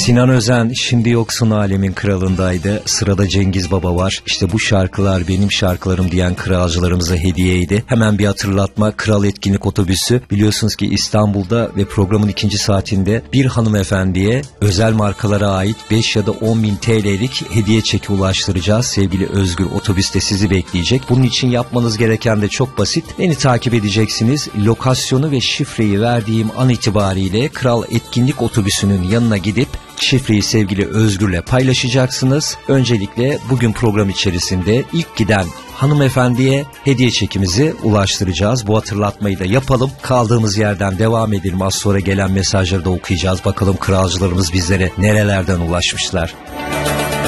Sinan Özen Şimdi Yoksun Alemin Kralındaydı. Sırada Cengiz Baba var. İşte bu şarkılar benim şarkılarım diyen kralcılarımıza hediyeydi. Hemen bir hatırlatma. Kral Etkinlik Otobüsü biliyorsunuz ki İstanbul'da ve programın ikinci saatinde bir hanımefendiye özel markalara ait 5 ya da 10 bin TL'lik hediye çeki ulaştıracağız. Sevgili Özgür otobüste sizi bekleyecek. Bunun için yapmanız gereken de çok basit. Beni takip edeceksiniz. Lokasyonu ve şifreyi verdiğim an itibariyle Kral Etkinlik Otobüsü'nün yanına gidip şifreyi sevgili Özgür'le paylaşacaksınız. Öncelikle bugün program içerisinde ilk giden hanımefendiye hediye çekimizi ulaştıracağız. Bu hatırlatmayı da yapalım. Kaldığımız yerden devam edelim. Az sonra gelen mesajları da okuyacağız. Bakalım kralcılarımız bizlere nerelerden ulaşmışlar.